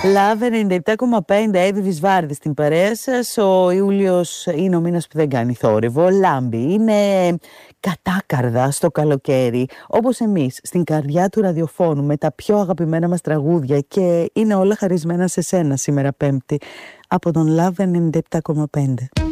Love 97,5 Εύη Βυσβάρδη στην παρέα σας. Ο Ιούλιος είναι ο μήνας που δεν κάνει θόρυβο. Λάμπει, είναι κατάκαρδα στο καλοκαίρι, όπως εμείς, στην καρδιά του ραδιοφώνου, με τα πιο αγαπημένα μας τραγούδια, και είναι όλα χαρισμένα σε σένα σήμερα Πέμπτη, από τον Love 97,5.